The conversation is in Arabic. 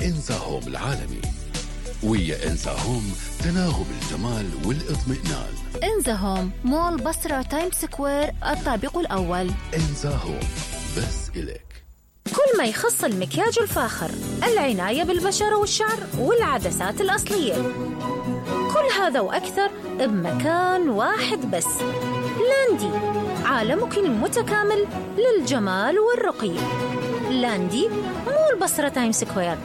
إنزا هوم العالمي. ويا إنزا هوم تناغم الجمال والاطمئنان. إنزا هوم مول بصرة تايمز سكوير الطابق الأول. إنزا هوم بس إليك. كل ما يخص المكياج الفاخر، العناية بالبشرة والشعر والعدسات الأصلية، كل هذا وأكثر بمكان واحد بس. لاندي، عالمك المتكامل للجمال والرقي. لاندي مول بصرة تايمز سكوير.